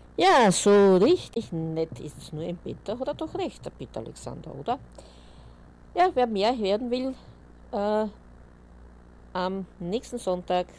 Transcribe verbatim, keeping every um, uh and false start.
Ja, so richtig nett ist es nur im Peter, hat er doch recht, der Peter Alexander, oder? Ja, wer mehr hören will, äh, am nächsten Sonntag